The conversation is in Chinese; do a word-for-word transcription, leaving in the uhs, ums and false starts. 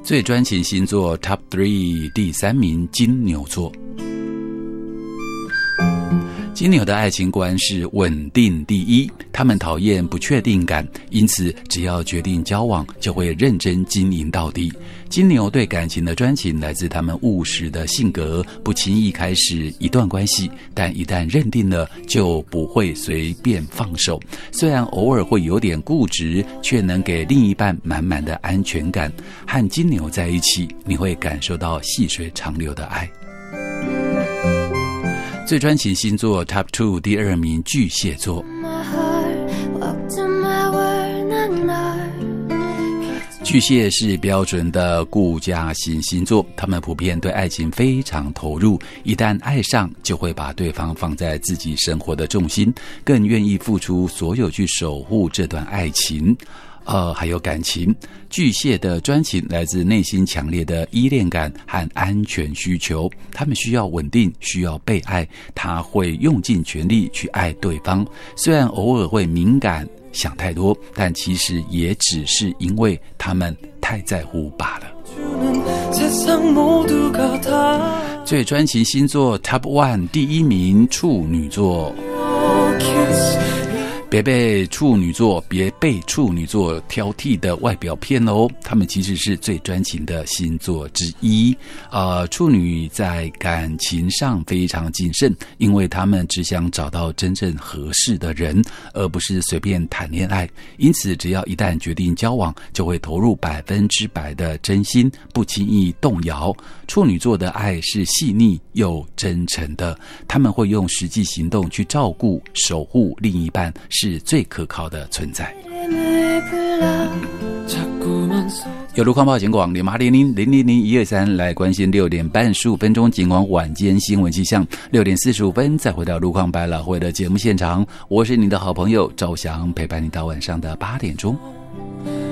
最专情星座 Top 三 第三名金牛座。金牛的爱情观是稳定第一，他们讨厌不确定感，因此只要决定交往就会认真经营到底。金牛对感情的专情来自他们务实的性格，不轻易开始一段关系，但一旦认定了就不会随便放手。虽然偶尔会有点固执，却能给另一半满满的安全感。和金牛在一起，你会感受到细水长流的爱。最专情星座 Top 二 第二名巨蟹座。巨蟹是标准的顾家型星座，他们普遍对爱情非常投入，一旦爱上就会把对方放在自己生活的重心，更愿意付出所有去守护这段爱情呃，还有感情。巨蟹的专情来自内心强烈的依恋感和安全需求，他们需要稳定，需要被爱，他会用尽全力去爱对方。虽然偶尔会敏感想太多，但其实也只是因为他们太在乎罢了。最专情星座 Top 一 第一名处女座。别被处女座别被处女座挑剔的外表骗哦，他们其实是最专情的星座之一。呃，处女在感情上非常谨慎，因为他们只想找到真正合适的人，而不是随便谈恋爱。因此，只要一旦决定交往，就会投入百分之百的真心，不轻易动摇。处女座的爱是细腻又真诚的，他们会用实际行动去照顾、守护另一半，是最可靠的存在。有路况报警广零八零零零零零一二三来关心六点半十五分钟警广晚间新闻气象，六点四十五分再回到路况百老汇的节目现场，我是你的好朋友赵翔，陪伴你到晚上的八点钟。